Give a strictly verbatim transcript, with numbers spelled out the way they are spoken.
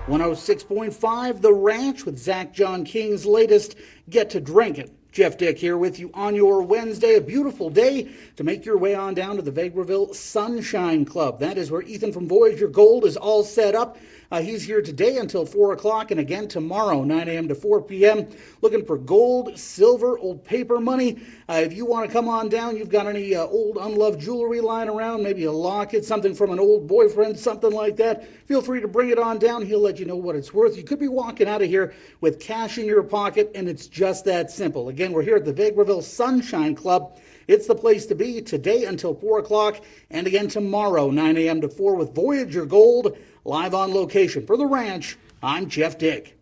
one oh six point five The Ranch with Zach John King's latest Get to Drinking. Jeff Dick here with you on your Wednesday, a beautiful day to make your way on down to the Vegreville Sunshine Club. That is where Ethan from Voyager Gold is all set up. Uh, he's here today until four o'clock and again tomorrow, nine a.m. to four p.m. Looking for gold, silver, old paper money. Uh, if you want to come on down, you've got any uh, old unloved jewelry lying around, maybe a locket, something from an old boyfriend, something like that, feel free to bring it on down. He'll let you know what it's worth. You could be walking out of here with cash in your pocket, and it's just that simple. Again, we're here at the Vegreville Sunshine Club. It's the place to be today until four o'clock, and again tomorrow, nine a.m. to four with Voyager Gold, live on location. For The Ranch, I'm Jeff Dick.